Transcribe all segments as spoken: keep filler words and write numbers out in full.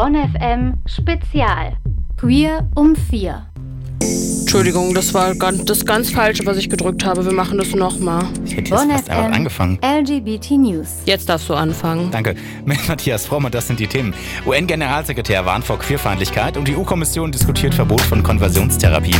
Bonn F M Spezial. Queer um vier. Entschuldigung, das war ganz, das ganz Falsche, was ich gedrückt habe. Wir machen das nochmal. Ich hätte jetzt fast einfach angefangen. L G B T News. Jetzt darfst du anfangen. Danke. Mit Matthias Fromm und das sind die Themen. U N-Generalsekretär warnt vor Queerfeindlichkeit und die E U-Kommission diskutiert Verbot von Konversionstherapie.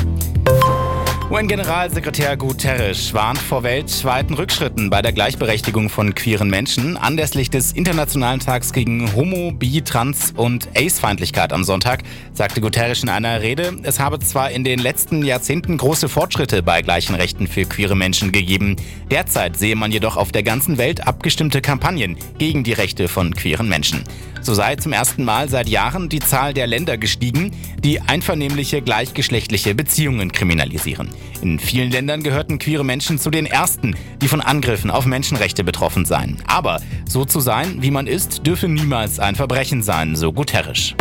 U N-Generalsekretär Guterres warnt vor weltweiten Rückschritten bei der Gleichberechtigung von queeren Menschen. Anlässlich des Internationalen Tags gegen Homo-, Bi-, Trans- und Ace-Feindlichkeit am Sonntag sagte Guterres in einer Rede, es habe zwar in den letzten Jahrzehnten große Fortschritte bei gleichen Rechten für queere Menschen gegeben. Derzeit sehe man jedoch auf der ganzen Welt abgestimmte Kampagnen gegen die Rechte von queeren Menschen. So sei zum ersten Mal seit Jahren die Zahl der Länder gestiegen, die einvernehmliche gleichgeschlechtliche Beziehungen kriminalisieren. In vielen Ländern gehörten queere Menschen zu den ersten, die von Angriffen auf Menschenrechte betroffen seien. Aber so zu sein, wie man ist, dürfe niemals ein Verbrechen sein, so Guterres.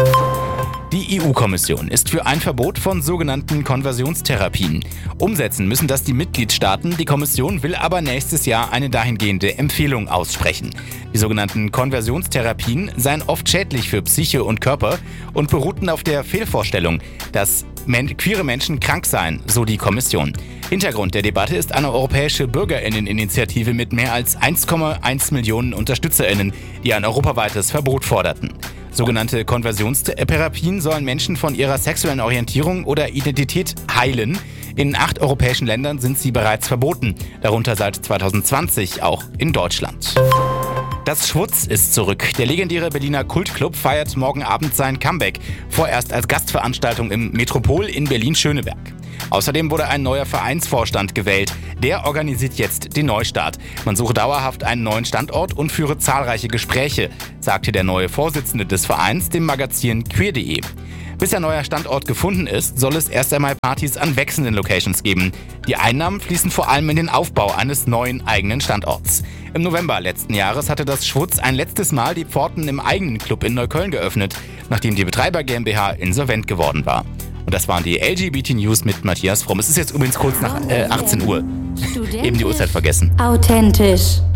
Die E U-Kommission ist für ein Verbot von sogenannten Konversionstherapien. Umsetzen müssen das die Mitgliedstaaten, die Kommission will aber nächstes Jahr eine dahingehende Empfehlung aussprechen. Die sogenannten Konversionstherapien seien oft schädlich für Psyche und Körper und beruhten auf der Fehlvorstellung, dass men- queere Menschen krank seien, so die Kommission. Hintergrund der Debatte ist eine europäische BürgerInnen-Initiative mit mehr als eins Komma eins Millionen UnterstützerInnen, die ein europaweites Verbot forderten. Sogenannte Konversionstherapien sollen Menschen von ihrer sexuellen Orientierung oder Identität heilen. In acht europäischen Ländern sind sie bereits verboten, darunter seit zwanzig zwanzig auch in Deutschland. Das Schwutz ist zurück. Der legendäre Berliner Kultclub feiert morgen Abend sein Comeback, vorerst als Gastveranstaltung im Metropol in Berlin-Schöneberg. Außerdem wurde ein neuer Vereinsvorstand gewählt. Der organisiert jetzt den Neustart. Man suche dauerhaft einen neuen Standort und führe zahlreiche Gespräche, sagte der neue Vorsitzende des Vereins dem Magazin queer punkt de. Bis ein neuer Standort gefunden ist, soll es erst einmal Partys an wechselnden Locations geben. Die Einnahmen fließen vor allem in den Aufbau eines neuen eigenen Standorts. Im November letzten Jahres hatte das Schwutz ein letztes Mal die Pforten im eigenen Club in Neukölln geöffnet, nachdem die Betreiber GmbH insolvent geworden war. Und das waren die L G B T News mit Matthias Fromm. Es ist jetzt übrigens kurz nach äh, achtzehn Uhr. Eben die Uhrzeit vergessen. Authentisch.